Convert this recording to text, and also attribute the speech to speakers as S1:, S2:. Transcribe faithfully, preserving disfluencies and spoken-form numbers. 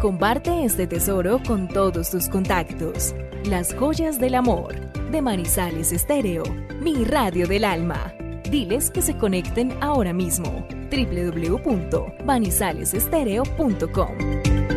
S1: Comparte este tesoro con todos tus contactos. Las joyas del amor de Manizales Estéreo, mi radio del alma. Diles que se conecten ahora mismo. doble u doble u doble u punto manizales estéreo punto com